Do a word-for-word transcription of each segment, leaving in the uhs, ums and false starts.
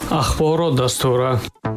Axborot dasturi.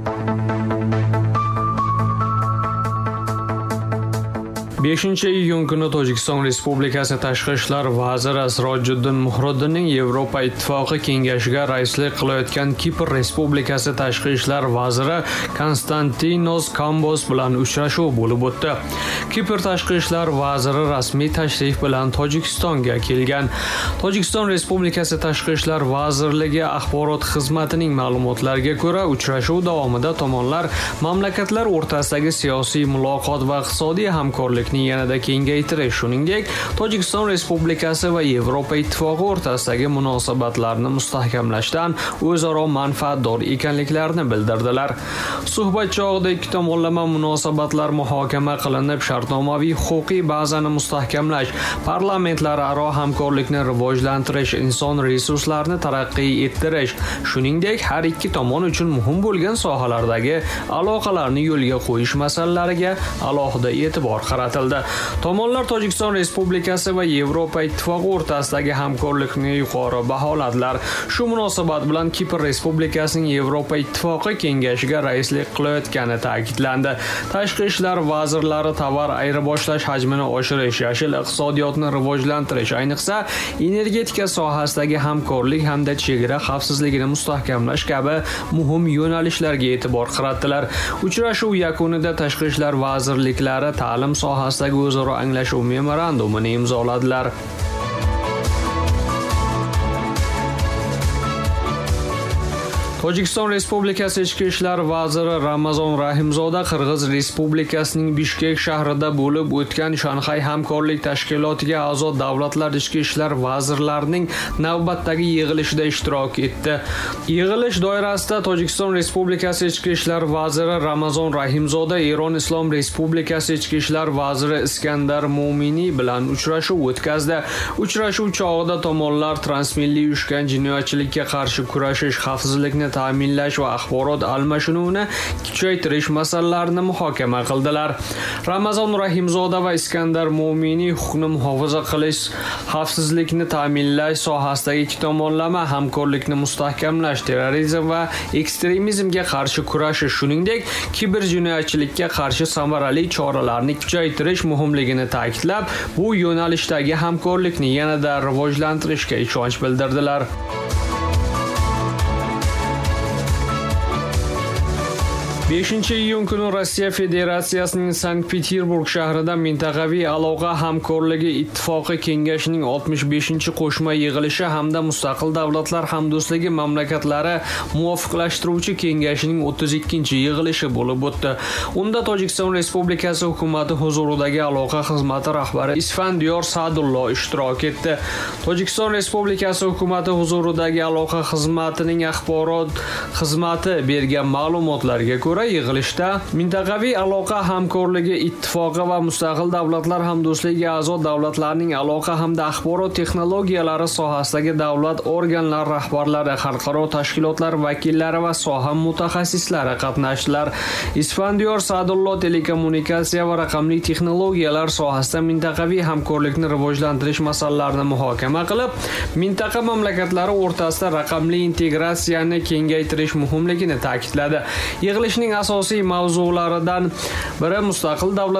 beshinchi iyun kuni Tojikiston Respublikasi Tashqi ishlar vaziri Sirojiddin Muhriddinning Yevropa Ittifoqi Kengashiga raislik qilayotgan Kipr Respublikasi Tashqi ishlar vaziri Konstantinos Kambos bilan uchrashuv bo'lib o'tdi. Kipr Tashqi ishlar vaziri rasmiy tashrif bilan Tojikistonga kelgan. Tojikiston Respublikasi Tashqi ishlar vazirligi axborot xizmatining ma'lumotlariga ko'ra, uchrashuv davomida tomonlar mamlakatlar o'rtasidagi siyosiy muloqot va iqtisodiy hamkorlik yanada kengaytirish, shuningdek, Tojikiston Respublikasi va Yevropa Ittifoqi o'rtasidagi munosabatlarni mustahkamlashdan o'zaro manfaatdor ekanliklarini bildirdilar. Suhbat chog'ida ikki tomonlama munosabatlar muhokama qilinib, shartnomaviy huquqiy bazani mustahkamlash, parlamentlararo hamkorlikni rivojlantirish, inson resurslarini taraqqiy ettirish, shuningdek, har ikki tomon uchun muhim bo'lgan sohalardagi aloqalarni yo'lga qo'yish masalalariga alohida e'tibor qaratildi. Tomonlar Tojikiston Respublikasi va Yevropa Ittifoqi o'rtasidagi hamkorlikni yuqori baholadilar. Shu munosabat bilan Kipr Respublikasining Yevropa Ittifoqi Kengashiga raislik qilayotgani ta'kidlandi. Tashqi ishlar vazirlari tovar ayirboshlash hajmini oshirish, yashil iqtisodiyotni rivojlantirish, ayniqsa energetika sohasidagi hamkorlik hamda chegara xavfsizligini mustahkamlash kabi muhim yo'nalishlarga e'tibor qaratdilar. Uchrashuv yakunida tashqi ishlar vazirliklari ta'lim sohasidagi o'zaro anglashuv memorandumini imzoladilar. Tojikiston Respublikasi Ichki ishlar vaziri Ramazon Rahimzoda Qirg'iz Respublikasining Bishkek shahrida bo'lib o'tgan Shanxay hamkorlik tashkilotiga a'zo davlatlar ichki ishlar vazirlarining navbatdagi yig'ilishida ishtirok etdi. Yig'ilish doirasida Tojikiston Respublikasi Ichki ishlar vaziri Ramazon Rahimzoda Eron Islom Respublikasi Ichki ishlar vaziri Iskandar Mo'miniy bilan uchrashuv o'tkazdi. Uchrashuv chog'ida tomonlar transmilliy uyushgan jinoyatchilikka qarshi kurashish, xavfsizlikni ta'minlash va axborot almashinuvini kuchaytirish masalalarini muhokama qildilar. Ramazon Rahimzoda va Iskandar Mo'miniy huquqni muhofaza qilish, xavfsizlikni ta'minlash sohasidagi ikki tomonlama hamkorlikni mustahkamlash, terrorizm va ekstremizmga qarshi kurashish, shuningdek, kiber jinoyatchilikka qarshi samarali choralarni kuchaytirish muhimligini ta'kidlab, bu yo'nalishdagi hamkorlikni yanada rivojlantirishga ishonch bildirdilar. beshinchi iyun kuni Rossiya Federatsiyasining Sankt-Peterburg shahrida mintaqaviy aloqa hamkorligi ittifoqi kengashining oltmish beshinchi qo'shma yig'ilishi hamda Mustaqil davlatlar hamdo'stligi mamlakatlari muvofiqlashtiruvchi kengashining o'ttiz ikkinchi yig'ilishi bo'lib o'tdi. Unda Tojikiston Respublikasi hukumati huzuridagi aloqa xizmati rahbari Isfandiyor Sadullo ishtirok etdi. Tojikiston Respublikasi hukumati huzuridagi aloqa xizmatining axborot xizmati bergan ma'lumotlarga ko'ra, yig'ilishda mintaqaviy aloqa hamkorligi ittifoqi va Mustaqil davlatlar hamdo'stligi a'zo davlatlarning aloqa hamda axborot texnologiyalari sohasidagi davlat organlari rahbarlari, xalqaro tashkilotlar vakillari va soha mutaxassislari qatnashdilar. Isfandiyor Sadullo telekommunikatsiya va raqamli texnologiyalar sohasida mintaqaviy hamkorlikni rivojlantirish masalalarini muhokama qilib, mintaqa mamlakatlari o'rtasida raqamli integratsiyani kengaytirish muhimligini ta'kidladi. Yig'ilishning asosiy mavzularidan biri Mustaqil davlat